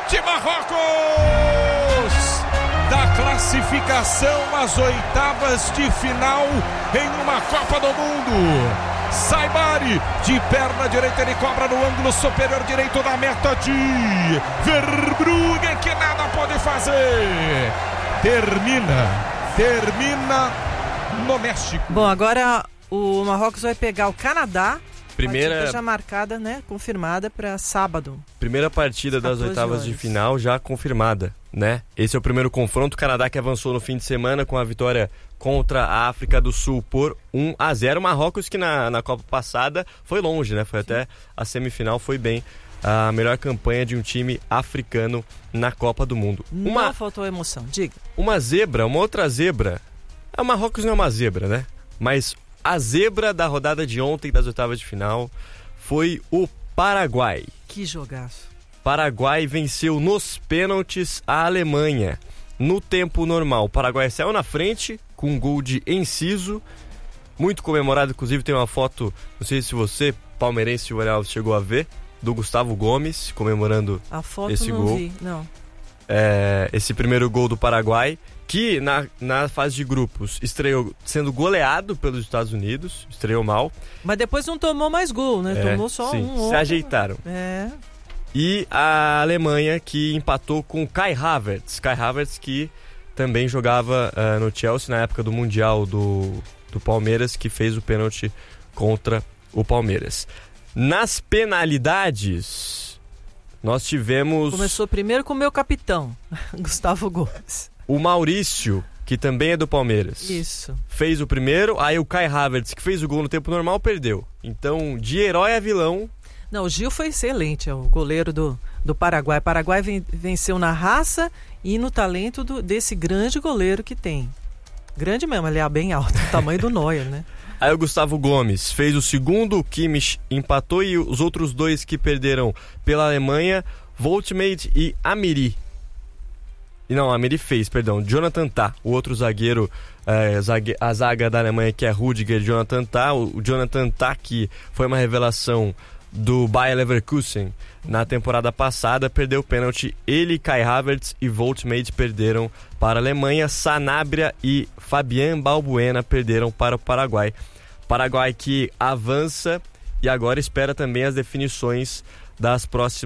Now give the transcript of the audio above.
de Marrocos da classificação às oitavas de final em uma Copa do Mundo. Saibari, de perna direita, ele cobra no ângulo superior direito da meta de Verbruggen, que nada pode fazer. Termina no México. Bom, agora o Marrocos vai pegar o Canadá. Primeira já marcada, né? Confirmada para sábado. Primeira partida das oitavas de final já confirmada, né? Esse é o primeiro confronto. O Canadá que avançou no fim de semana com a vitória contra a África do Sul por 1-0. Marrocos que na Copa passada foi longe, né? Foi até a semifinal, foi bem. A melhor campanha de um time africano na Copa do Mundo. Não faltou emoção, diga. Uma outra zebra. O Marrocos não é uma zebra, né? Mas a zebra da rodada de ontem das oitavas de final foi o Paraguai. Que jogaço. Paraguai venceu nos pênaltis a Alemanha. No tempo normal, o Paraguai saiu na frente com um gol de Enciso, muito comemorado. Inclusive tem uma foto, não sei se você, palmeirense chegou a ver, do Gustavo Gomes comemorando a foto esse não gol. Vi, não. Esse primeiro gol do Paraguai, que na fase de grupos estreou sendo goleado pelos Estados Unidos, estreou mal. Mas depois não tomou mais gol, né? Tomou só sim, um. Se ajeitaram. E a Alemanha que empatou com Kai Havertz. Kai Havertz que também jogava no Chelsea na época do Mundial do Palmeiras, que fez o pênalti contra o Palmeiras. Nas penalidades, nós tivemos... Começou primeiro com o meu capitão, Gustavo Gomes. O Maurício, que também é do Palmeiras. Isso. Fez o primeiro, aí o Kai Havertz, que fez o gol no tempo normal, perdeu. Então, de herói a vilão... Não, o Gil foi excelente, é o goleiro do Paraguai. O Paraguai venceu na raça e no talento desse grande goleiro que tem. Grande mesmo, ele é bem alto, o tamanho do Neuer, né? Aí o Gustavo Gomes fez o segundo, o Kimmich empatou e os outros dois que perderam pela Alemanha, Woltmade e Amiri. Não, Amiri fez, perdão, Jonathan Tah, o outro zagueiro, a zaga da Alemanha, que é Rudiger, Jonathan Tah. O Jonathan Tah, que foi uma revelação do Bayer Leverkusen na temporada passada, perdeu o pênalti. Ele, Kai Havertz e Woltmade perderam para a Alemanha. Sanabria e Fabian Balbuena perderam para o Paraguai. Paraguai que avança e agora espera também as definições das próximas